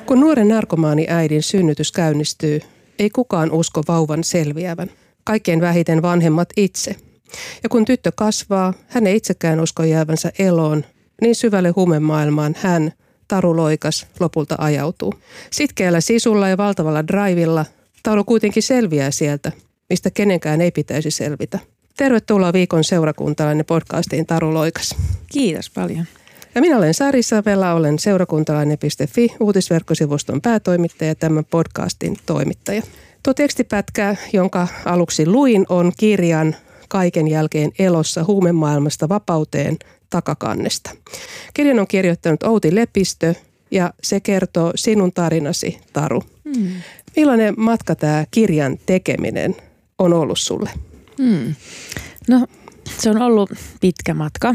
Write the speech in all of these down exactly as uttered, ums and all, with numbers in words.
Kun nuoren narkomaaniäidin synnytys käynnistyy, ei kukaan usko vauvan selviävän. Kaikkein vähiten vanhemmat itse. Ja kun tyttö kasvaa, hän ei itsekään usko jäävänsä eloon, niin syvälle huumemaailmaan hän, Taru Loikas, lopulta ajautuu. Sitkeällä sisulla ja valtavalla draivilla Taru kuitenkin selviää sieltä, mistä kenenkään ei pitäisi selvitä. Tervetuloa viikon seurakuntalainen podcastiin, Taru Loikas. Kiitos paljon. Ja minä olen Sari Savela, olen seurakuntalainen piste fi uutisverkkosivuston päätoimittaja ja tämän podcastin toimittaja. Tuo tekstipätkä, jonka aluksi luin, on kirjan Kaiken jälkeen elossa huumemaailmasta vapauteen takakannesta. Kirjan on kirjoittanut Outi Lepistö ja se kertoo sinun tarinasi, Taru. Mm. Millainen matka tämä kirjan tekeminen on ollut sulle? Mm. No se on ollut pitkä matka.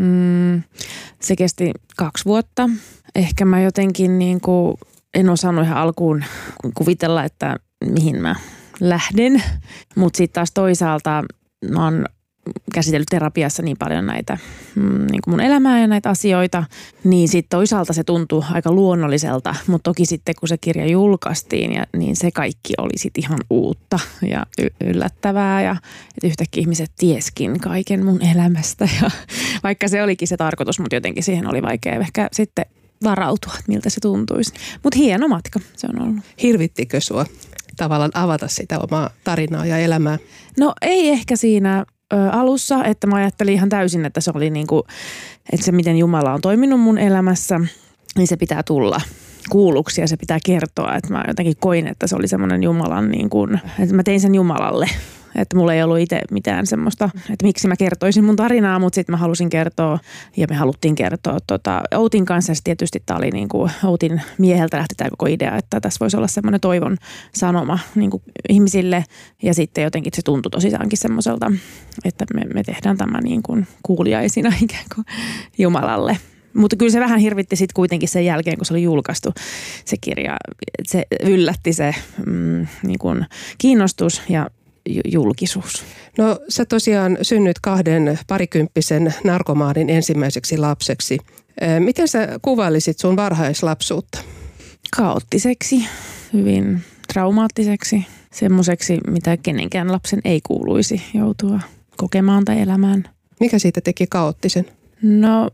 Mm. Se kesti kaksi vuotta. Ehkä mä jotenkin niin kuin en osannut ihan alkuun kuvitella, että mihin mä lähden. Mutta sitten taas toisaalta mä oon käsitellyt terapiassa niin paljon näitä mm, niin kuin mun elämää ja näitä asioita, niin sitten toisaalta se tuntuu aika luonnolliselta, mutta toki sitten kun se kirja julkaistiin, ja, niin se kaikki oli sitten ihan uutta ja y- yllättävää ja että yhtäkkiä ihmiset tieskin kaiken mun elämästä ja vaikka se olikin se tarkoitus, mutta jotenkin siihen oli vaikea ehkä sitten varautua, että miltä se tuntuisi. Mutta hieno matka se on ollut. Hirvittikö sua tavallaan avata sitä omaa tarinaa ja elämää? No ei ehkä siinä ö, alussa, että mä ajattelin ihan täysin, että se oli niinku, että se miten Jumala on toiminut mun elämässä, niin se pitää tulla kuulluksi ja se pitää kertoa. Että mä jotenkin koin, että se oli semmoinen Jumalan niin kuin, että mä tein sen Jumalalle. Että mulla ei ollut itse mitään semmoista, että miksi mä kertoisin mun tarinaa, mutta sitten mä halusin kertoa ja me haluttiin kertoa tota, Outin kanssa. Ja tietysti tämä oli niin kuin Outin mieheltä lähti tämä koko idea, että tässä voisi olla semmoinen toivon sanoma niin kuin ihmisille. Ja sitten jotenkin se tuntui tosiaankin semmoiselta, että me, me tehdään tämä niin kuin kuuliaisina ikään kuin Jumalalle. Mutta kyllä se vähän hirvitti sitten kuitenkin sen jälkeen, kun se oli julkaistu se kirja. Se yllätti se mm, niin kuin kiinnostus ja julkisuus. No sä tosiaan synnyt kahden parikymppisen narkomaanin ensimmäiseksi lapseksi. Miten sä kuvailisit sun varhaislapsuutta? Kaoottiseksi, hyvin traumaattiseksi, semmoiseksi, mitä kenenkään lapsen ei kuuluisi joutua kokemaan tai elämään. Mikä siitä teki kaoottisen? No,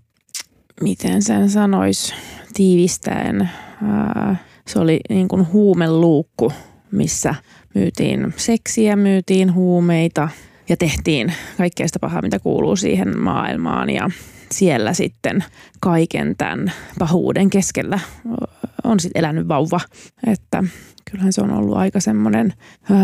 miten sen sanoisi tiivistäen? Ää, se oli niin kuin huumeluukku, missä myytiin seksiä, myytiin huumeita ja tehtiin kaikkea sitä pahaa, mitä kuuluu siihen maailmaan. Ja siellä sitten kaiken tämän pahuuden keskellä on sitten elänyt vauva, että kyllähän se on ollut aika semmoinen.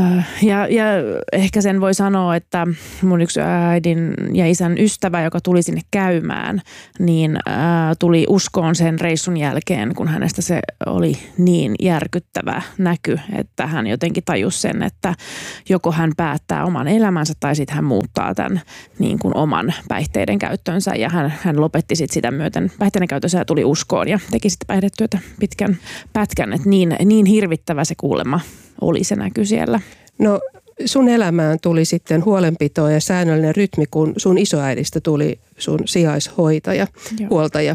Ja, ja ehkä sen voi sanoa, että mun yksi äidin ja isän ystävä, joka tuli sinne käymään, niin ää, tuli uskoon sen reissun jälkeen, kun hänestä se oli niin järkyttävä näky, että hän jotenkin tajusi sen, että joko hän päättää oman elämänsä tai sitten hän muuttaa tämän niin kuin oman päihteiden käyttönsä ja hän, hän lopetti sitten sitä myöten päihteiden käyttönsä ja tuli uskoon ja teki sitten päihdetyötä pitkän pätkän, että niin, niin hirvittävä se kuulemma oli se näky siellä. No sun elämään tuli sitten huolenpitoa ja säännöllinen rytmi, kun sun isoäidistä tuli sun sijaishoitaja, Joo. huoltaja.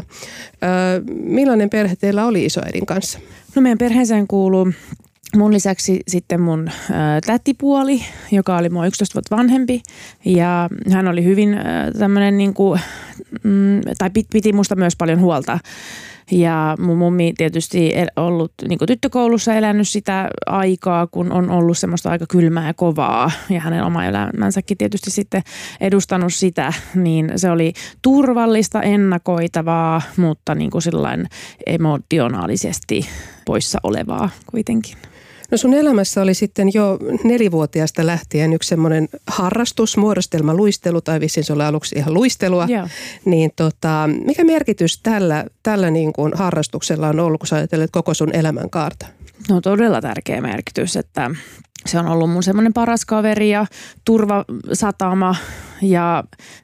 Ö, millainen perhe teillä oli isoäidin kanssa? No meidän perheeseen kuuluu mun lisäksi sitten mun ä, tätipuoli, joka oli mua yksitoista vuotta vanhempi ja hän oli hyvin ä, tämmöinen niin kuin, mm, tai piti musta myös paljon huolta. Ja mun mummi tietysti ollut niin kuin tyttökoulussa elänyt sitä aikaa, kun on ollut semmoista aika kylmää ja kovaa. Ja hänen oma elämänsäkin tietysti sitten edustanut sitä, niin se oli turvallista, ennakoitavaa, mutta niin kuin sillain emotionaalisesti poissa olevaa kuitenkin. No sun elämässä oli sitten jo nelivuotiaasta lähtien yksi semmoinen harrastus, muodostelma, luistelu, tai vissiin se oli aluksi ihan luistelua. Joo. Niin tota, mikä merkitys tällä, tällä niin kuin harrastuksella on ollut, kun sä ajattelet koko sun elämänkaarta? No todella tärkeä merkitys, että se on ollut mun semmoinen paras kaveri ja turvasatama ja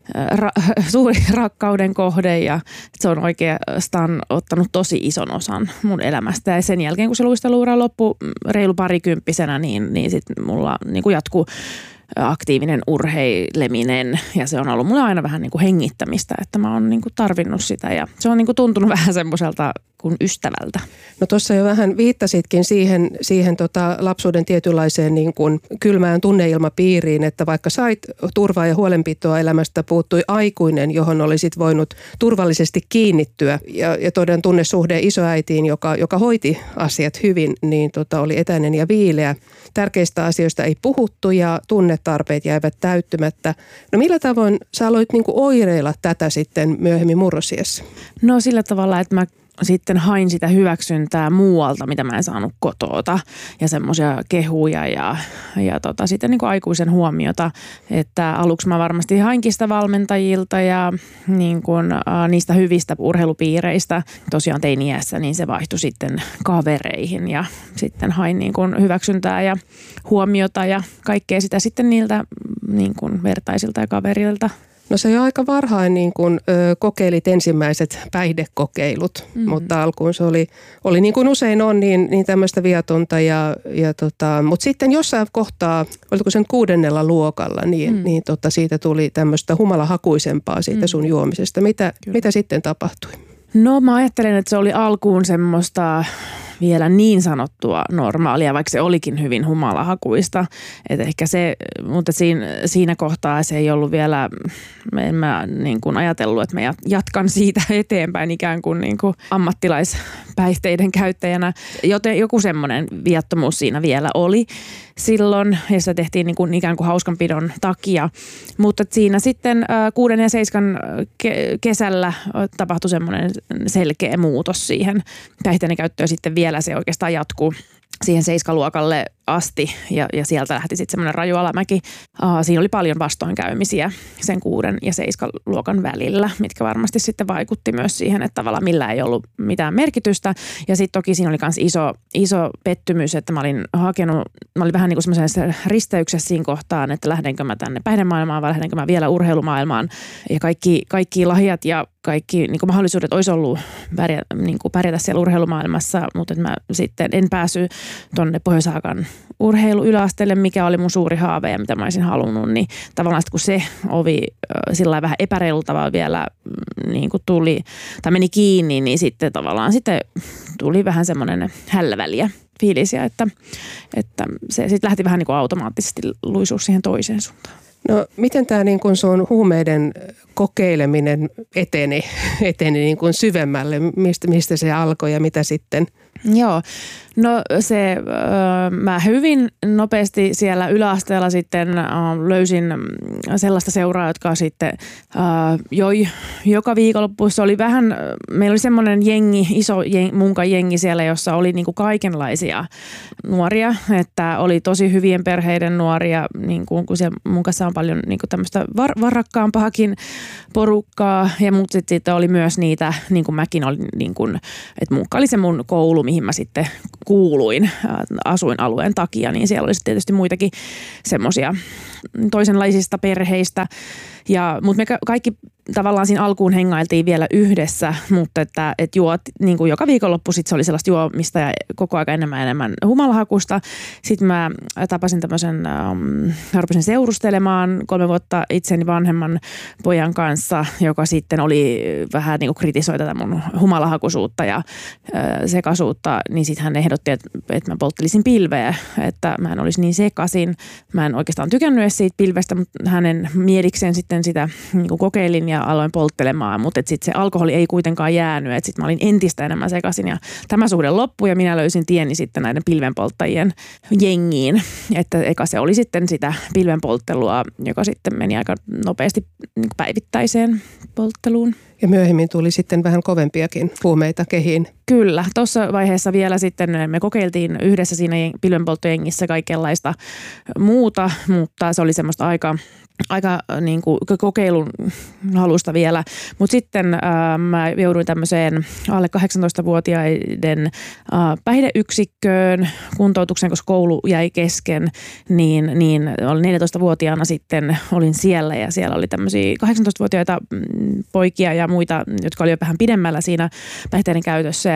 ra- suuri rakkauden kohde ja se on oikeastaan ottanut tosi ison osan mun elämästä. Ja sen jälkeen kun se luisteluura loppui reilu parikymppisenä, niin, niin sitten mulla niin kuin jatkuu aktiivinen urheileminen ja se on ollut mulle aina vähän niin kuin hengittämistä, että mä oon niin kuin tarvinnut sitä ja se on niin kuin tuntunut vähän semmoiselta kuin ystävältä? No tuossa jo vähän viittasitkin siihen, siihen tota lapsuuden tietynlaiseen niin kuin kylmään tunneilmapiiriin, että vaikka sait turvaa ja huolenpitoa elämästä, puuttui aikuinen, johon olisit voinut turvallisesti kiinnittyä ja, ja todella tunnesuhde isoäitiin, joka, joka hoiti asiat hyvin, niin tota oli etäinen ja viileä. Tärkeistä asioista ei puhuttu ja tunnetarpeet jäivät täyttymättä. No millä tavoin sä aloit niin kuin oireilla tätä sitten myöhemmin murrosiässä? No sillä tavalla, että mä sitten hain sitä hyväksyntää muualta, mitä mä en saanut kotoota ja semmoisia kehuja ja, ja tota, sitten niin kuin aikuisen huomiota, että aluksi mä varmasti hainkin sitä valmentajilta ja niin kuin, äh, niistä hyvistä urheilupiireistä. Tosiaan teini-iässä, niin se vaihtui sitten kavereihin ja sitten hain niin kuin hyväksyntää ja huomiota ja kaikkea sitä sitten niiltä niin kuin vertaisilta ja kaverilta. No se jo aika varhain niin kun, ö, kokeilit ensimmäiset päihdekokeilut, mm-hmm. mutta alkuun se oli, oli niin kuin usein on, niin, niin tämmöistä viatonta. Ja, ja tota, mutta sitten jossain kohtaa, oliko sen kuudennella luokalla, niin, mm. niin tota, siitä tuli tämmöistä humalahakuisempaa siitä sun juomisesta. Mitä, mitä sitten tapahtui? No mä ajattelen, että se oli alkuun semmoista vielä niin sanottua normaalia, vaikka se olikin hyvin humalahakuista. Että ehkä se, mutta siinä, siinä kohtaa se ei ollut vielä, en mä niin kuin ajatellut, että mä jatkan siitä eteenpäin ikään kuin, niin kuin ammattilaispäihteiden käyttäjänä. Joten joku semmoinen viattomuus siinä vielä oli silloin, ja se tehtiin niin kuin ikään kuin hauskanpidon takia. Mutta siinä sitten kuuden ja seiskan kesällä tapahtui semmoinen selkeä muutos siihen päihteiden käyttöön. Sitten vielä se oikeastaan jatkuu siihen seiskaluokalle asti ja, ja sieltä lähti sitten semmoinen raju alamäki. Uh, siinä oli paljon vastoinkäymisiä sen kuuden ja seiskaluokan välillä, mitkä varmasti sitten vaikutti myös siihen, että tavallaan millä ei ollut mitään merkitystä. Ja sitten toki siinä oli myös iso, iso pettymys, että mä olin hakenut, mä olin vähän niin kuin semmoisessa risteyksessä siinä kohtaan, että lähdenkö mä tänne päihdemaailmaan vai lähdenkö mä vielä urheilumaailmaan. Ja kaikki, kaikki lahjat ja kaikki niin kuin mahdollisuudet olisi ollut pärjätä, niin kuin pärjätä siellä urheilumaailmassa, mutta mä sitten en päässyt tuonne Pohjois-Haakan urheilu-yläasteelle, mikä oli mun suuri haave ja mitä mä olisin halunnut, niin tavallaan kun se ovi sillä vähän epäreilulla tavalla vielä niin kuin tuli, tai meni kiinni, niin sitten tavallaan sitten tuli vähän semmoinen hälläväliä fiilisiä, että, että se sitten lähti vähän niin kuin automaattisesti luisua siihen toiseen suuntaan. No miten tämä niin kuin sun huumeiden kokeileminen eteni, eteni niin kuin syvemmälle? Mistä, mistä se alkoi ja mitä sitten? Joo, no se, äh, mä hyvin nopeasti siellä yläasteella sitten äh, löysin sellaista seuraa, jotka sitten äh, joi joka viikonloppu. Se oli vähän, meillä oli semmoinen jengi, iso jeng, munkan jengi siellä, jossa oli niinku kaikenlaisia nuoria, että oli tosi hyvien perheiden nuoria, niin kuin, kun siellä mun kanssa on paljon niinku tämmöistä var, varrakkaampaakin porukkaa ja mut sitten sit oli myös niitä, niin kuin mäkin olin, niin kuin, että munkka oli se mun koulu, mihin mä sitten kuuluin asuinalueen takia, niin siellä oli tietysti muitakin semmoisia toisenlaisista perheistä. Ja, mutta me kaikki tavallaan siinä alkuun hengailtiin vielä yhdessä, mutta että et juot niin kuin joka viikonloppu sit se oli sellaista juomista ja koko ajan enemmän ja enemmän humalahakusta. Sitten mä tapasin tämmöisen, ähm, rupesin seurustelemaan kolme vuotta itseni vanhemman pojan kanssa, joka sitten oli vähän niin kuin kritisoi tätä mun humalahakuisuutta ja äh, sekaisuutta, niin sitten hän ehdotti, että, että mä polttelisin pilveä, että mä en olisi niin sekasin. Mä en oikeastaan tykännyt edes siitä pilvestä, mutta hänen mielikseen sitten sitä niin kuin kokeilin ja aloin polttelemaan, mutta sitten se alkoholi ei kuitenkaan jäänyt, että sitten mä olin entistä enemmän sekaisin ja tämä suhde loppui ja minä löysin tieni sitten näiden pilvenpolttajien jengiin, että eka se oli sitten sitä pilvenpolttelua, joka sitten meni aika nopeasti päivittäiseen poltteluun. Ja myöhemmin tuli sitten vähän kovempiakin huumeita kehiin. Kyllä. Tuossa vaiheessa vielä sitten me kokeiltiin yhdessä siinä pilvenpolttojengissä kaikenlaista muuta, mutta se oli semmoista aika aika niin kuin kokeilun halusta vielä, mutta sitten ää, mä jouduin tämmöiseen alle kahdeksantoistavuotiaiden ää, päihdeyksikköön kuntoutukseen, koska koulu jäi kesken, niin, niin olin neljätoistavuotiaana sitten olin siellä ja siellä oli tämmöisiä kahdeksantoistavuotiaita poikia ja muita, jotka oli jo vähän pidemmällä siinä päihteiden käytössä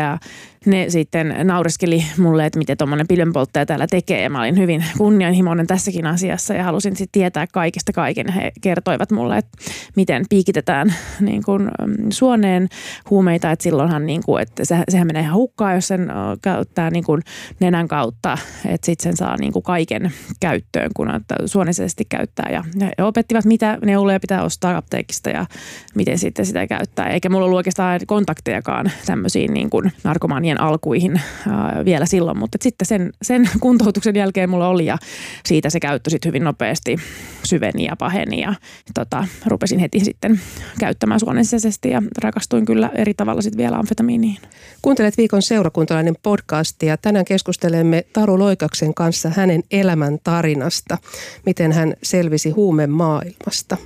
ja ne sitten naureskeli mulle, että miten tuommoinen pilvenpolttaja täällä tekee. Ja mä olin hyvin kunnianhimoinen tässäkin asiassa ja halusin sitten tietää kaikista kaiken. He kertoivat mulle, että miten piikitetään niin kuin suoneen huumeita. Että silloinhan niin kuin, että se, sehän menee ihan hukkaan, jos sen käyttää niin kuin nenän kautta. Että sitten sen saa niin kuin kaiken käyttöön, kun suonisesti käyttää. Ja he opettivat, mitä neuloja pitää ostaa apteekista ja miten sitten sitä käyttää. Eikä mulla ollut oikeastaan kontaktejakaan tämmöisiin niin kuin narkomaanien alkuihin ää, vielä silloin, mutta sitten sen, sen kuntoutuksen jälkeen mulla oli ja siitä se käyttö sitten hyvin nopeasti syveni ja paheni ja tota, rupesin heti sitten käyttämään suonensisäisesti ja rakastuin kyllä eri tavalla sitten vielä amfetamiiniin. Kuuntelet Viikon seurakuntalainen podcastia. Tänään keskustelemme Taru Loikaksen kanssa hänen elämän tarinasta, miten hän selvisi huumemaailmasta.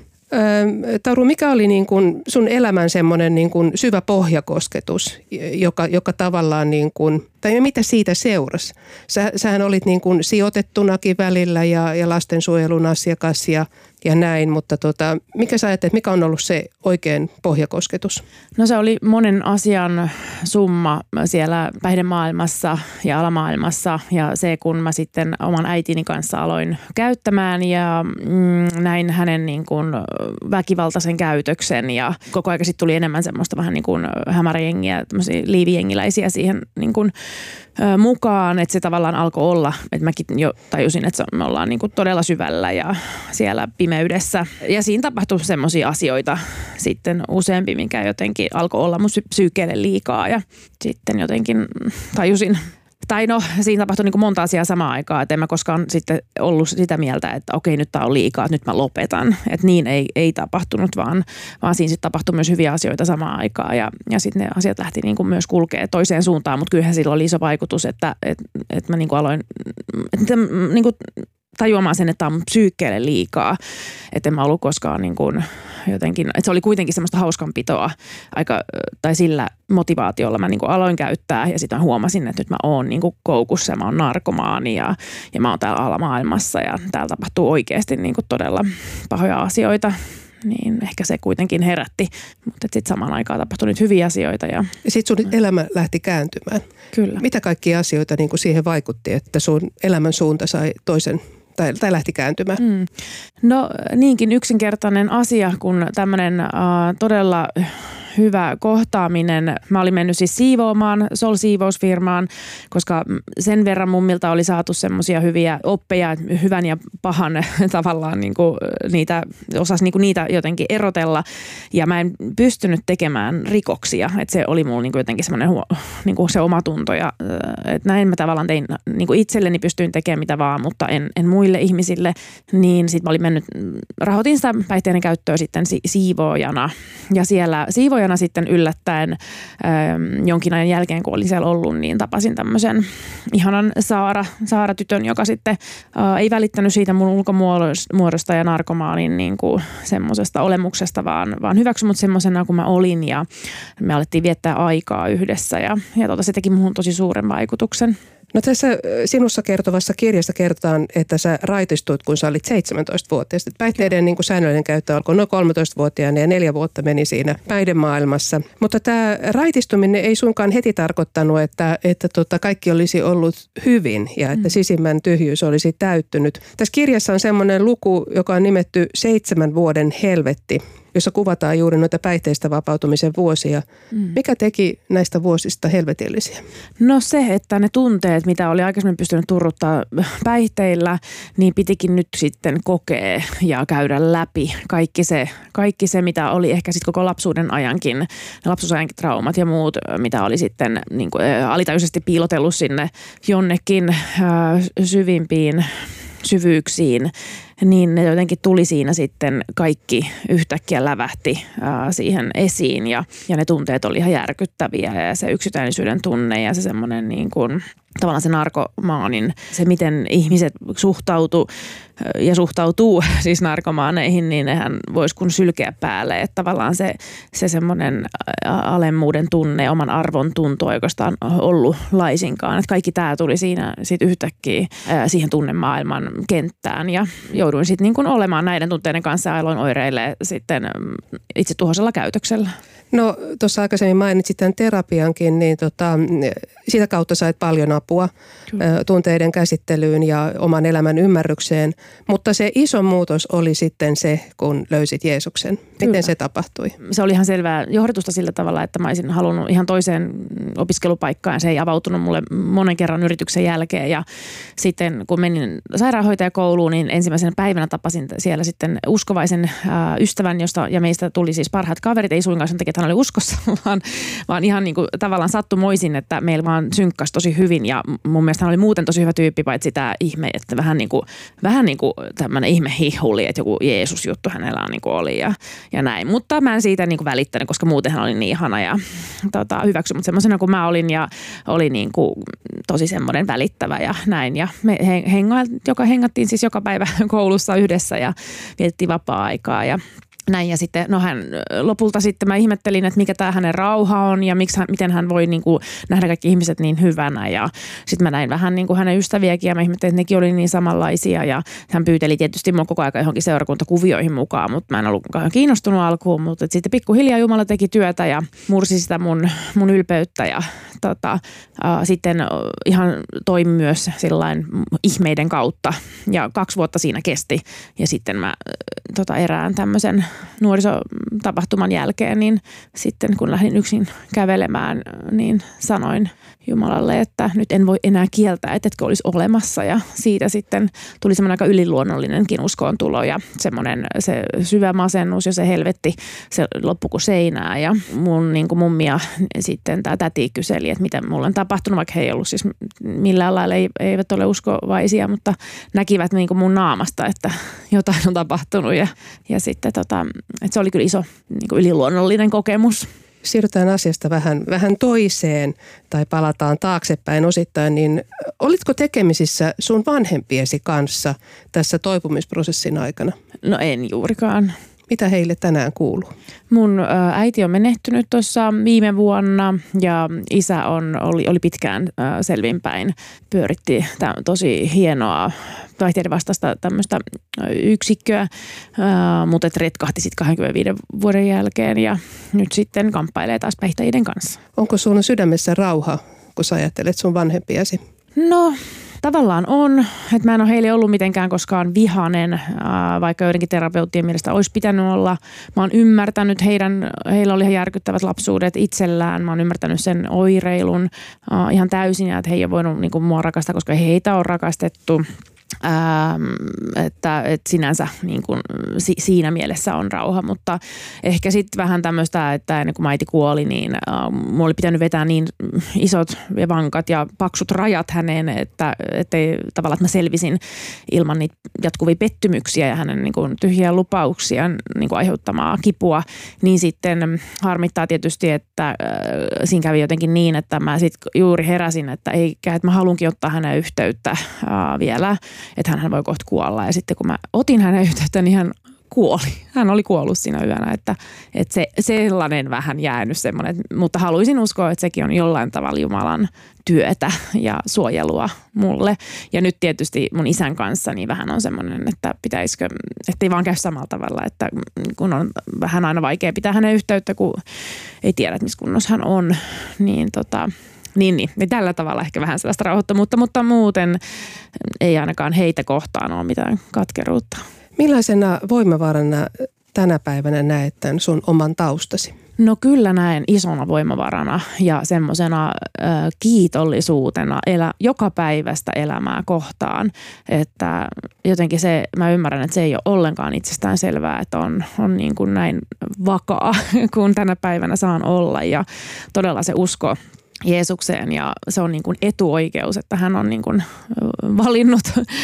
Öö, Taru, mikä oli niin kuin sun elämän semmoinen niin kuin syvä pohjakosketus, joka, joka tavallaan, niin kuin, tai mitä siitä seurasi? Sä, sähän olit niin kuin sijoitettunakin välillä ja, ja lastensuojelun asiakas ja, ja näin, mutta tota, mikä sä ajattelet, mikä on ollut se oikein pohjakosketus? No se oli monen asian summa siellä päihdemaailmassa ja alamaailmassa ja se, kun mä sitten oman äitini kanssa aloin käyttämään ja mm, näin hänen niin kuin väkivaltaisen käytöksen ja koko ajan sitten tuli enemmän semmoista vähän niin kuin hämäräjengiä, tämmöisiä liivijengiläisiä siihen niin kuin mukaan, että se tavallaan alkoi olla, että mäkin jo tajusin, että me ollaan niin kuin todella syvällä ja siellä pimeydessä. Ja siinä tapahtui semmoisia asioita sitten useampi, mikä jotenkin alkoi olla mun psyykkeelle liikaa ja sitten jotenkin tajusin, tai no siinä tapahtui niin kuin monta asiaa samaan aikaan, että en mä koskaan sitten ollut sitä mieltä, että okei nyt tää on liikaa, että nyt mä lopetan. Että niin ei, ei tapahtunut, vaan, vaan siinä sitten tapahtui myös hyviä asioita samaan aikaan ja, ja sitten ne asiat lähti niin kuin myös kulkea toiseen suuntaan, mutta kyllähän sillä oli iso vaikutus, että, että, että mä niin kuin aloin että, niin kuin tajuamaan sen, että tämä on mun psyykkeelle liikaa, että en mä ollut koskaan niin kuin jotenkin, että se oli kuitenkin semmoista hauskanpitoa aika, tai sillä motivaatiolla mä niin kuin aloin käyttää ja sitten mä huomasin, että nyt mä oon niin kuin koukussa ja mä oon narkomaani ja, ja mä oon täällä alamaailmassa ja täällä tapahtuu oikeasti niin kuin todella pahoja asioita. Niin ehkä se kuitenkin herätti, mutta sitten samaan aikaan tapahtui nyt hyviä asioita. Ja, ja sitten sun elämä lähti kääntymään. Kyllä. Mitä kaikkia asioita niin kuin siihen vaikutti, että sun elämän suunta sai toisen tai, tai lähti kääntymään? Mm. No niinkin yksinkertainen asia, kun tämmöinen äh, todella hyvä kohtaaminen. Mä olin mennyt siis siivoamaan Sol-siivousfirmaan, koska sen verran mummilta oli saatu semmoisia hyviä oppeja, hyvän ja pahan tavallaan niin kuin niitä, osasi niin kuin niitä jotenkin erotella. Ja mä en pystynyt tekemään rikoksia, että se oli mulla niin kuin jotenkin semmoinen niin kuin se omatunto. Ja, että näin mä tavallaan tein, niin kuin itselleni pystyin tekemään mitä vaan, mutta en, en muille ihmisille. Niin sit mä olin mennyt, rahoitin sitä päihteiden käyttöä sitten si- siivoojana ja siellä siivoojana sitten yllättäen ähm, jonkin ajan jälkeen, kun olin siellä ollut, niin tapasin tämmöisen ihanan Saara, Saara-tytön, joka sitten äh, ei välittänyt siitä mun ulkomuodosta ja narkomaanin niin kuin semmoisesta olemuksesta, vaan, vaan hyväksyi mut semmoisena kuin mä olin ja me alettiin viettää aikaa yhdessä ja, ja tota, se teki muhun tosi suuren vaikutuksen. No tässä sinussa kertovassa kirjassa kerrotaan, että sä raitistuit, kun sä olit seitsemäntoistavuotias. Päihteiden niin kuin säännöllinen käyttö alkoi noin kolmetoistavuotiaana ja neljä vuotta meni siinä päihdemaailmassa. Mutta tämä raitistuminen ei suinkaan heti tarkoittanut, että, että tota kaikki olisi ollut hyvin ja että sisimmän tyhjyys olisi täyttynyt. Tässä kirjassa on semmoinen luku, joka on nimetty seitsemän vuoden helvetti, jossa kuvataan juuri noita päihteistä vapautumisen vuosia. Mm. Mikä teki näistä vuosista helvetillisiä? No se, että ne tunteet, mitä oli aikaisemmin pystynyt turruttaa päihteillä, niin pitikin nyt sitten kokea ja käydä läpi. Kaikki se, kaikki se mitä oli ehkä sitten koko lapsuuden ajankin, lapsuusajankin traumat ja muut, mitä oli sitten niin kuin, ä, alitajuisesti piilotellut sinne jonnekin ä, syvimpiin syvyyksiin, niin ne jotenkin tuli siinä sitten kaikki yhtäkkiä lävähti ää, siihen esiin ja, ja ne tunteet oli ihan järkyttäviä ja se yksityisyyden tunne ja se semmoinen niin kuin tavallaan se narkomaanin, se miten ihmiset suhtautuu ja suhtautuu siis narkomaaneihin, niin nehän voisi kun sylkeä päälle, että tavallaan se, se semmoinen alemmuuden tunne, oman arvon tunto oikeastaan ollut laisinkaan, että kaikki tämä tuli siinä sitten yhtäkkiä ää, siihen tunnemaailman kenttään ja jo jouduin sitten niin kuin olemaan näiden tunteiden kanssa ja aloin oireille sitten itse tuhoisella käytöksellä. No tuossa aikaisemmin mainitsit tämän terapiankin, niin tota, sitä kautta sait paljon apua Kyllä. tunteiden käsittelyyn ja oman elämän ymmärrykseen, mutta se iso muutos oli sitten se, kun löysit Jeesuksen. Miten Kyllä. se tapahtui? Se oli ihan selvää johdatusta sillä tavalla, että mä olisin halunnut ihan toiseen opiskelupaikkaan. Se ei avautunut mulle monen kerran yrityksen jälkeen ja sitten kun menin sairaanhoitajakouluun, niin ensimmäisenä päivänä tapasin siellä sitten uskovaisen äh, ystävän, josta ja meistä tuli siis parhaat kaverit, ei suinkaan sen takia, että hän oli uskossa, vaan, vaan ihan niin kuin tavallaan sattumoisin, että meillä vaan synkkasi tosi hyvin ja mun mielestä hän oli muuten tosi hyvä tyyppi, paitsi tämä ihme, että vähän niin kuin, vähän niin kuin tämmöinen ihmehihuli, että joku Jeesus-juttu hänellä on niin kuin oli ja, ja näin. Mutta mä en siitä niin kuin välittänyt, koska muuten hän oli niin ihana ja tota, hyväksy, mutta semmoisena kuin mä olin ja oli niin kuin tosi semmoinen välittävä ja näin. Ja me hengail, joka hengattiin siis joka päivä koulussa yhdessä ja vietettiin vapaa-aikaa ja näin ja sitten, no hän lopulta sitten mä ihmettelin, että mikä tämä hänen rauha on ja miksi hän, miten hän voi niin kuin nähdä kaikki ihmiset niin hyvänä ja sitten mä näin vähän niin kuin hänen ystäviäkin ja mä ihmettelin, että nekin oli niin samanlaisia ja hän pyyteli tietysti mua koko ajan johonkin seurakuntakuvioihin mukaan, mutta mä en ollut kauhean kiinnostunut alkuun, mutta sitten pikkuhiljaa Jumala teki työtä ja mursi sitä mun, mun ylpeyttä ja tota, äh, sitten ihan toimi myös sillain ihmeiden kautta ja kaksi vuotta siinä kesti ja sitten mä äh, tota, erään tämmöisen nuorisotapahtuman jälkeen, niin sitten kun lähdin yksin kävelemään, niin sanoin Jumalalle, että nyt en voi enää kieltää, että etkö olisi olemassa ja siitä sitten tuli semmoinen aika yliluonnollinenkin uskoontulo ja semmoinen se syvä masennus ja se helvetti, se loppui kuin seinää ja mun niin kuin mummi ja sitten tämä täti kyseli, että mitä mulle on tapahtunut, vaikka he ei ollut siis millään lailla, eivät ole uskovaisia, mutta näkivät niin kuin mun naamasta, että jotain on tapahtunut ja, ja sitten tota, että se oli kyllä iso niin kuin yliluonnollinen kokemus. Siirrytään asiasta vähän, vähän toiseen tai palataan taaksepäin osittain, niin olitko tekemisissä sun vanhempiesi kanssa tässä toipumisprosessin aikana? No en juurikaan. Mitä heille tänään kuuluu? Mun äiti on menehtynyt tuossa viime vuonna ja isä on, oli, oli pitkään selvinpäin. Pyöritti tämän tosi hienoa päihteiden vastaista tämmöistä yksikköä, mutta et retkahti sitten kaksikymmentäviiden vuoden jälkeen ja nyt sitten kamppailee taas päihteiden kanssa. Onko sun sydämessä rauha, kun sä ajattelet sun vanhempiasi? No tavallaan on, että mä en ole heille ollut mitenkään koskaan vihanen, vaikka joidenkin terapeuttien mielestä olisi pitänyt olla. Mä oon ymmärtänyt heidän, heillä oli ihan järkyttävät lapsuudet itsellään. Mä oon ymmärtänyt sen oireilun ihan täysin ja että he ei ole voinut niin kuin mua rakastaa, koska heitä on rakastettu. Ähm, että, että sinänsä niin kuin, si, siinä mielessä on rauha, mutta ehkä sitten vähän tämmöistä, että ennen kuin äiti kuoli, niin äh, mulla oli pitänyt vetää niin isot ja vankat ja paksut rajat häneen, että ettei tavallaan, että mä selvisin ilman niitä jatkuvia pettymyksiä ja hänen niin kuin, tyhjiä lupauksia niin kuin aiheuttamaa kipua, niin sitten harmittaa tietysti, että äh, siinä kävi jotenkin niin, että mä sitten juuri heräsin, että eikä, että mä haluankin ottaa hänen yhteyttä äh, vielä, että hän voi kohta kuolla. Ja sitten kun mä otin hänen yhteyttä, niin hän kuoli. Hän oli kuollut siinä yönä, että, että se, sellainen vähän jäänyt semmoinen. Mutta haluaisin uskoa, että sekin on jollain tavalla Jumalan työtä ja suojelua mulle. Ja nyt tietysti mun isän kanssa niin vähän on semmoinen, että pitäisikö, ettei vaan käy samalla tavalla, että kun on vähän aina vaikea pitää hänen yhteyttä, kun ei tiedä, että missä kunnossa hän on, niin tota... Niin, niin, niin tällä tavalla ehkä vähän sellaista rauhoittomuutta, mutta muuten ei ainakaan heitä kohtaan ole mitään katkeruutta. Millaisena voimavarana tänä päivänä näet tämän sun oman taustasi? No kyllä näen isona voimavarana ja semmoisena äh, kiitollisuutena elä, joka päivästä elämää kohtaan. Että jotenkin se, mä ymmärrän, että se ei ole ollenkaan itsestään selvää, että on, on niin kuin näin vakaa, kun tänä päivänä saan olla ja todella se usko Jeesukseen ja se on niin kuin etuoikeus, että hän on niin kuin valinnut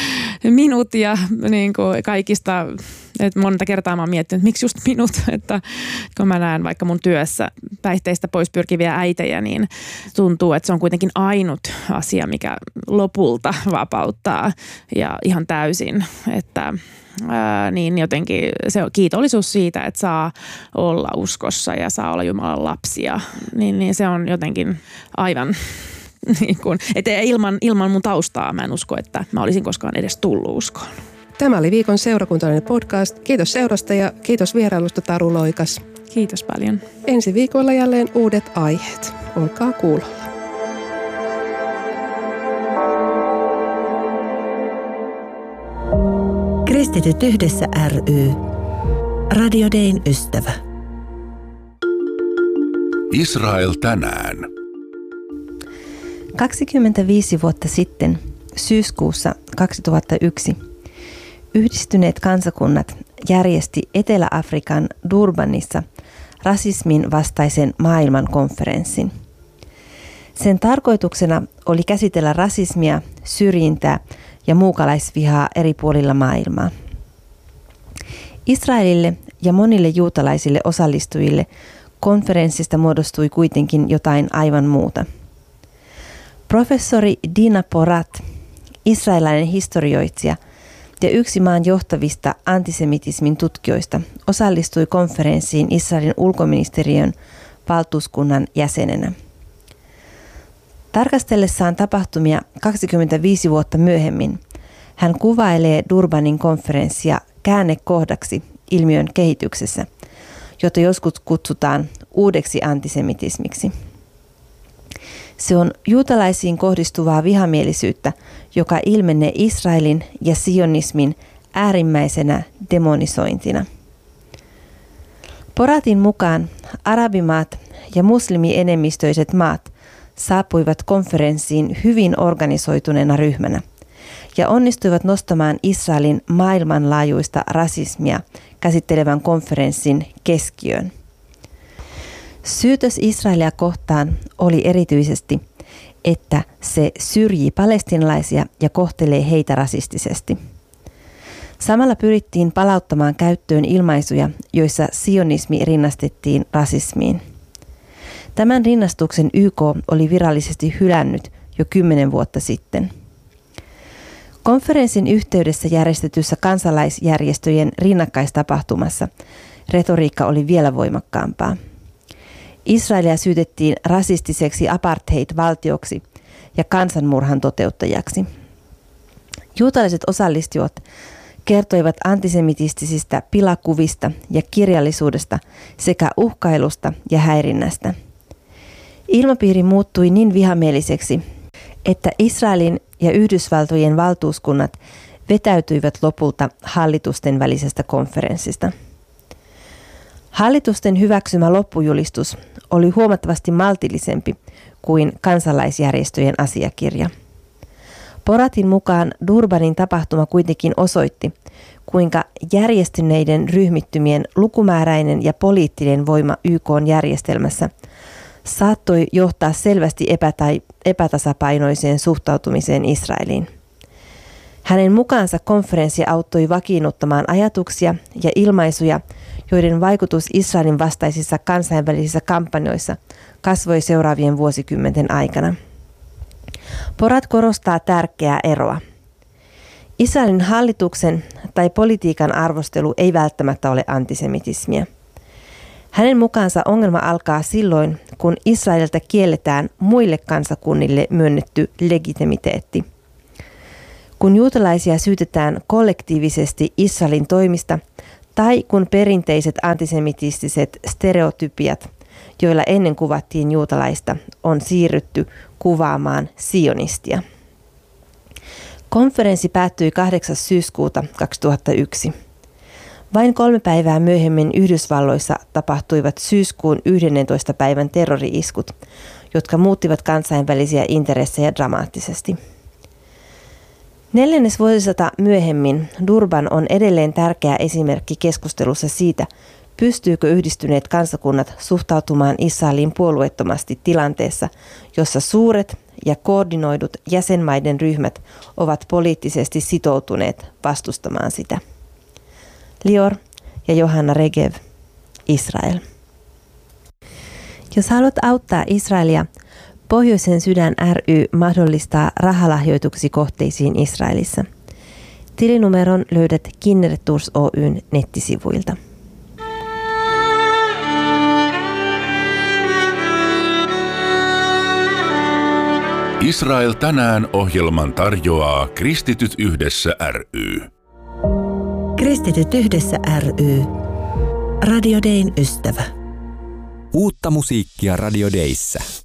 minut ja niin kuin kaikista, että monta kertaa mä oon miettinyt, että miksi just minut, että kun mä näen vaikka mun työssä päihteistä pois pyrkiviä äitejä, niin tuntuu, että se on kuitenkin ainut asia, mikä lopulta vapauttaa ja ihan täysin, että Ää, niin jotenkin se on kiitollisuus siitä, että saa olla uskossa ja saa olla Jumalan lapsia, niin, niin se on jotenkin aivan niin kuin, että ilman, ilman mun taustaa mä en usko, että mä olisin koskaan edes tullut uskoon. Tämä oli viikon seurakuntalainen podcast. Kiitos seurasta ja kiitos vierailusta Taru Loikas. Kiitos paljon. Ensi viikolla jälleen uudet aiheet. Olkaa kuulolla. Kristityt yhdessä ry. Radio Dayn ystävä. Israel tänään. kaksikymmentäviisi vuotta sitten, syyskuussa kaksituhattayksi, Yhdistyneet kansakunnat järjesti Etelä-Afrikan Durbanissa rasismin vastaisen maailmankonferenssin. Sen tarkoituksena oli käsitellä rasismia, syrjintää ja muukalaisvihaa eri puolilla maailmaa. Israelille ja monille juutalaisille osallistujille konferenssista muodostui kuitenkin jotain aivan muuta. Professori Dina Porat, israelilainen historioitsija ja yksi maan johtavista antisemitismin tutkijoista, osallistui konferenssiin Israelin ulkoministeriön valtuuskunnan jäsenenä. Tarkastellessaan tapahtumia kaksikymmentäviisi vuotta myöhemmin, hän kuvailee Durbanin konferenssia käännekohdaksi ilmiön kehityksessä, jota joskus kutsutaan uudeksi antisemitismiksi. Se on juutalaisiin kohdistuvaa vihamielisyyttä, joka ilmenee Israelin ja sionismin äärimmäisenä demonisointina. Poratin mukaan arabimaat ja muslimienemmistöiset maat saapuivat konferenssiin hyvin organisoituneena ryhmänä ja onnistuivat nostamaan Israelin maailmanlaajuista rasismia käsittelevän konferenssin keskiöön. Syytös Israelia kohtaan oli erityisesti, että se syrjii palestiinalaisia ja kohtelee heitä rasistisesti. Samalla pyrittiin palauttamaan käyttöön ilmaisuja, joissa sionismi rinnastettiin rasismiin. Tämän rinnastuksen Y K oli virallisesti hylännyt jo kymmenen vuotta sitten. Konferenssin yhteydessä järjestetyssä kansalaisjärjestöjen rinnakkaistapahtumassa retoriikka oli vielä voimakkaampaa. Israelia syytettiin rasistiseksi apartheid-valtioksi ja kansanmurhan toteuttajaksi. Juutalaiset osallistujat kertoivat antisemitistisistä pilakuvista ja kirjallisuudesta sekä uhkailusta ja häirinnästä. Ilmapiiri muuttui niin vihamieliseksi, että Israelin ja Yhdysvaltojen valtuuskunnat vetäytyivät lopulta hallitusten välisestä konferenssista. Hallitusten hyväksymä loppujulistus oli huomattavasti maltillisempi kuin kansalaisjärjestöjen asiakirja. Poratin mukaan Durbanin tapahtuma kuitenkin osoitti, kuinka järjestyneiden ryhmittymien lukumääräinen ja poliittinen voima Y K:n järjestelmässä saattoi johtaa selvästi epätai- epätasapainoiseen suhtautumiseen Israeliin. Hänen mukaansa konferenssi auttoi vakiinnuttamaan ajatuksia ja ilmaisuja, joiden vaikutus Israelin vastaisissa kansainvälisissä kampanjoissa kasvoi seuraavien vuosikymmenten aikana. Porat korostaa tärkeää eroa. Israelin hallituksen tai politiikan arvostelu ei välttämättä ole antisemitismiä. Hänen mukaansa ongelma alkaa silloin, kun Israelilta kielletään muille kansakunnille myönnetty legitimiteetti. Kun juutalaisia syytetään kollektiivisesti Israelin toimista tai kun perinteiset antisemitistiset stereotypiat, joilla ennen kuvattiin juutalaista, on siirrytty kuvaamaan sionistia. Konferenssi päättyi kahdeksas syyskuuta kaksituhattayksi. Vain kolme päivää myöhemmin Yhdysvalloissa tapahtuivat syyskuun yhdennentoista päivän terrori-iskut, jotka muuttivat kansainvälisiä intressejä dramaattisesti. Neljännes vuosisata myöhemmin Durban on edelleen tärkeä esimerkki keskustelussa siitä, pystyykö Yhdistyneet kansakunnat suhtautumaan Israeliin puolueettomasti tilanteessa, jossa suuret ja koordinoidut jäsenmaiden ryhmät ovat poliittisesti sitoutuneet vastustamaan sitä. Lior ja Johanna Regev, Israel. Jos haluat auttaa Israelia, Pohjoisen sydän ry mahdollistaa rahalahjoituksi kohteisiin Israelissa. Tilinumeron löydät Kindertours Oyn nettisivuilta. Israel tänään -ohjelman tarjoaa Kristityt yhdessä ry. Kristityt yhdessä ry. Radio Dayn ystävä. Uutta musiikkia Radio Dayssä.